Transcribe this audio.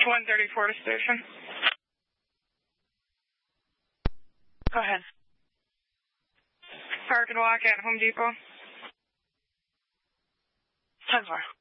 134 to station. Go ahead. Park and walk at Home Depot. 10-4.